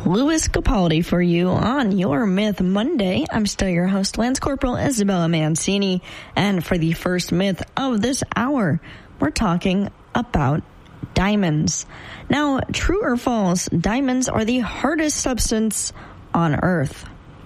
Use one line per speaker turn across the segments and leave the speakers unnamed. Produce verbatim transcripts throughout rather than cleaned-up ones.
Louis Capaldi for you on Your Myth Monday. I'm still your host, Lance Corporal Isabella Mancini. And for the first myth of this hour, we're talking about diamonds. Now, true or false, diamonds are the hardest substance on Earth.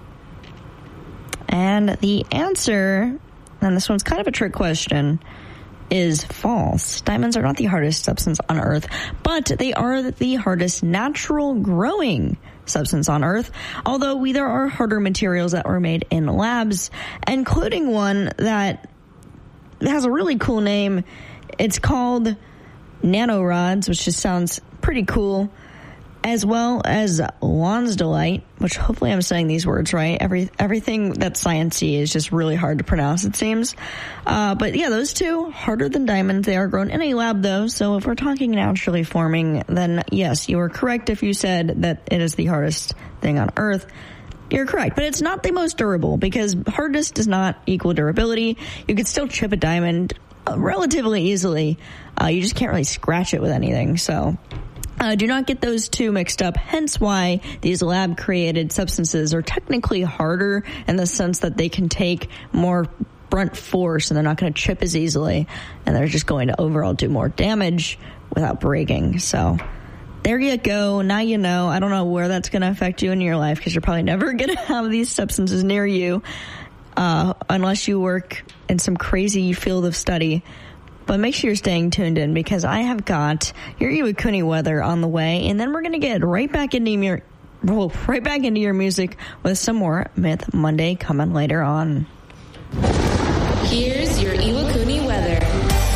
And the answer, and this one's kind of a trick question, is false. Diamonds are not the hardest substance on Earth, but they are the hardest natural growing substance on Earth, although we, there are harder materials that were made in labs, including one that has a really cool name. It's called nanorods, which just sounds pretty cool, as well as Lonsdaleite, which hopefully I'm saying these words right. Every everything that's sciencey is just really hard to pronounce, it seems. Uh, but yeah, those two, harder than diamonds. They are grown in a lab, though. So if we're talking naturally forming, then yes, you are correct if you said that it is the hardest thing on Earth. You're correct, but it's not the most durable, because hardness does not equal durability. You could still chip a diamond relatively easily. Uh, you just can't really scratch it with anything. So Uh, do not get those two mixed up, hence why these lab-created substances are technically harder in the sense that they can take more brunt force and they're not going to chip as easily, and they're just going to overall do more damage without breaking. So there you go. Now you know. I don't know where that's going to affect you in your life, because you're probably never going to have these substances near you uh, unless you work in some crazy field of study. But make sure you're staying tuned in, because I have got your Iwakuni weather on the way, and then we're going to get right back into your, well, right back into your music with some more Myth Monday coming later on.
Here's your Iwakuni weather.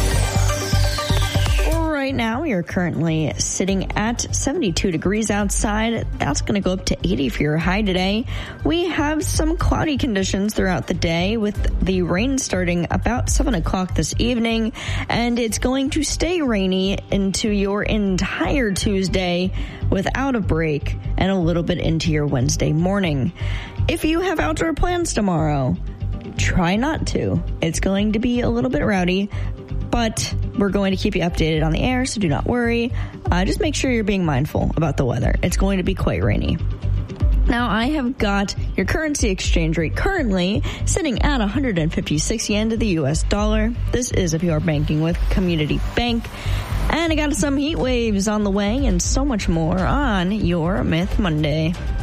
Right now, you're currently sitting at seventy-two degrees outside. That's going to go up to eighty for your high today. We have some cloudy conditions throughout the day, with the rain starting about seven o'clock this evening, and it's going to stay rainy into your entire Tuesday without a break, and a little bit into your Wednesday morning. If you have outdoor plans tomorrow, try not to. It's going to be a little bit rowdy, but we're going to keep you updated on the air, so do not worry. Uh, just make sure you're being mindful about the weather. It's going to be quite rainy. Now, I have got your currency exchange rate currently sitting at one hundred fifty-six yen to the U S dollar. This is if you are banking with Community Bank. And I got some heat waves on the way and so much more on your Myth Monday.